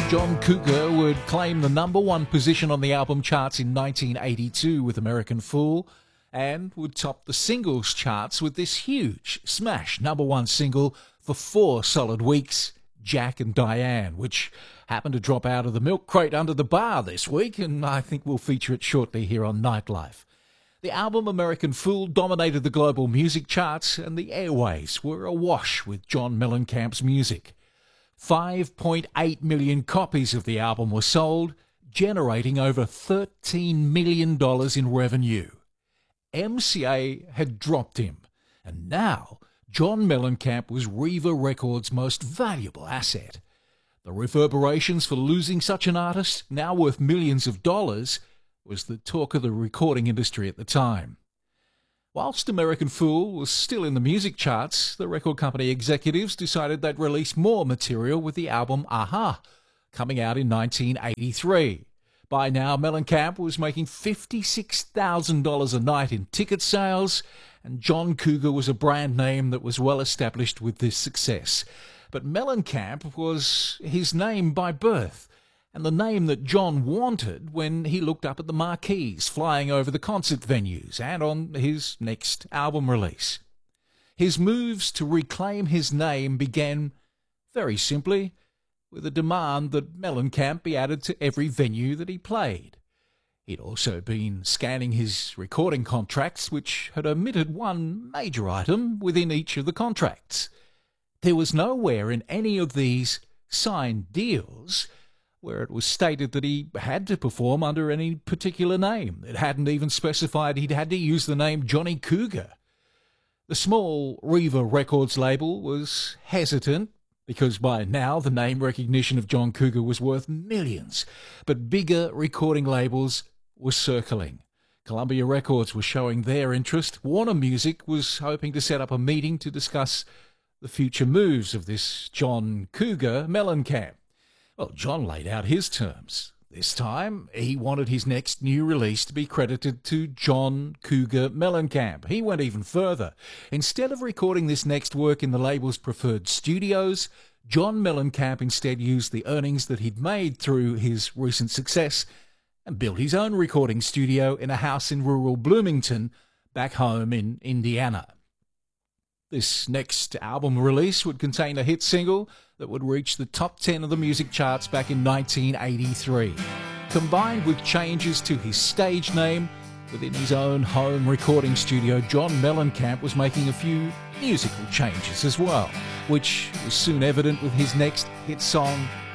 John Cougar would claim the #1 position on the album charts in 1982 with American Fool, and would top the singles charts with this huge smash #1 single for 4 solid weeks, Jack and Diane, which happened to drop out of the milk crate under the bar this week, and I think we'll feature it shortly here on Nightlife. The album American Fool dominated the global music charts, and the airwaves were awash with John Mellencamp's music. 5.8 million copies of the album were sold, generating over $13 million in revenue. MCA had dropped him, and now John Mellencamp was Riva Records' most valuable asset. The reverberations for losing such an artist, now worth millions of dollars, was the talk of the recording industry at the time. Whilst American Fool was still in the music charts, the record company executives decided they'd release more material with the album Aha, coming out in 1983. By now, Mellencamp was making $56,000 a night in ticket sales, and John Cougar was a brand name that was well established with this success. But Mellencamp was his name by birth, and the name that John wanted when he looked up at the marquees flying over the concert venues and on his next album release. His moves to reclaim his name began, very simply, with a demand that Mellencamp be added to every venue that he played. He'd also been scanning his recording contracts, which had omitted one major item within each of the contracts. There was nowhere in any of these signed deals where it was stated that he had to perform under any particular name. It hadn't even specified he'd had to use the name Johnny Cougar. The small Riva Records label was hesitant, because by now the name recognition of John Cougar was worth millions, but bigger recording labels were circling. Columbia Records was showing their interest. Warner Music was hoping to set up a meeting to discuss the future moves of this John Cougar Mellencamp. Well, John laid out his terms. This time, he wanted his next new release to be credited to John Cougar Mellencamp. He went even further. Instead of recording this next work in the label's preferred studios, John Mellencamp instead used the earnings that he'd made through his recent success and built his own recording studio in a house in rural Bloomington, back home in Indiana. This next album release would contain a hit single that would reach the top 10 of the music charts back in 1983. Combined with changes to his stage name, within his own home recording studio, John Mellencamp was making a few musical changes as well, which was soon evident with his next hit song,